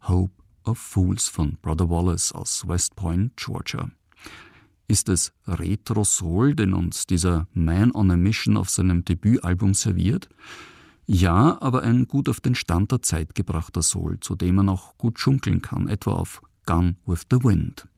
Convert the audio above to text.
Hope of Fools von Brother Wallace aus West Point, Georgia. Ist es Retro-Soul, den uns dieser Man on a Mission auf seinem Debütalbum serviert? Ja, aber ein gut auf den Stand der Zeit gebrachter Soul, zu dem man auch gut schunkeln kann, etwa auf Gone with the Wind.